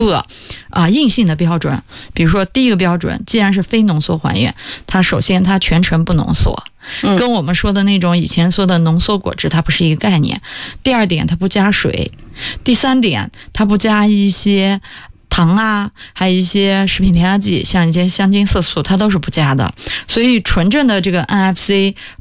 硬性的标准。比如说第一个标准，既然是非浓缩还原，它首先它全程不浓缩，跟我们说的那种以前说的浓缩果汁它不是一个概念。第二点，它不加水。第三点，它不加一些糖啊，还有一些食品添加剂，像一些香精色素，它都是不加的。所以纯正的这个 NFC